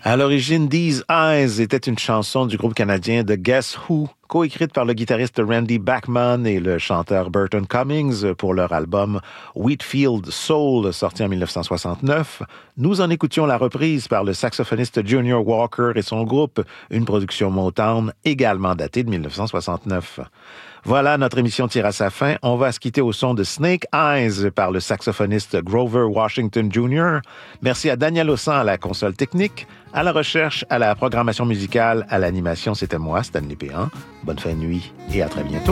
À l'origine, These Eyes était une chanson du groupe canadien The Guess Who, coécrite par le guitariste Randy Bachman et le chanteur Burton Cummings pour leur album Wheatfield Soul, sorti en 1969. Nous en écoutions la reprise par le saxophoniste Junior Walker et son groupe, une production Motown également datée de 1969. Voilà, notre émission tire à sa fin. On va se quitter au son de Snake Eyes par le saxophoniste Grover Washington Jr. Merci à Daniel Ossan à la console technique, à la recherche, à la programmation musicale, à l'animation. C'était moi, Stanley Péan. Bonne fin de nuit et à très bientôt.